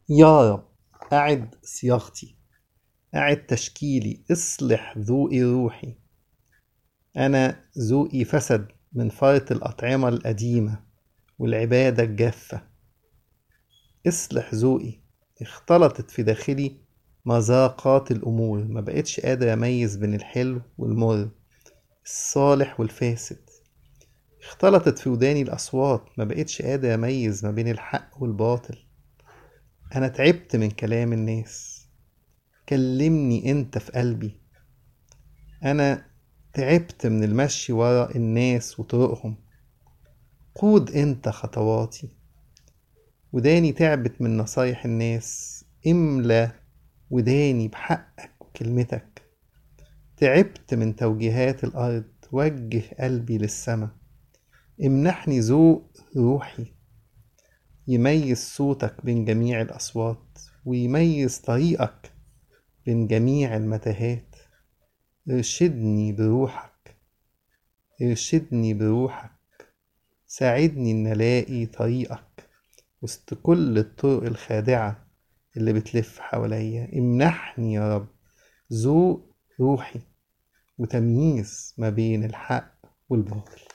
يا رب أعد صياغتي، أعد تشكيلي، اصلح ذوقي روحي. أنا ذوقي فسد من فرط الأطعمة القديمة والعبادة الجافة. اصلح ذوقي، اختلطت في داخلي مذاقات الأمور، ما بقتش قادر أميز بين الحلو والمر، الصالح والفاسد. اختلطت في وداني الأصوات، ما بقتش قادر أميز ما بين الحق والباطل. أنا تعبت من كلام الناس، كلمني أنت في قلبي. أنا تعبت من المشي ورا الناس وطرقهم، قود أنت خطواتي. وداني تعبت من نصايح الناس، املى وداني بحقك وكلمتك. تعبت من توجيهات الأرض، وجه قلبي للسما. امنحني ذوق روحي يميز صوتك بين جميع الأصوات، ويميز طريقك بين جميع المتاهات. ارشدني بروحك، ارشدني بروحك، ساعدني إن ألاقي طريقك وسط كل الطرق الخادعة اللي بتلف حواليا. امنحني يا رب ذوق روحي وتمييز ما بين الحق والباطل.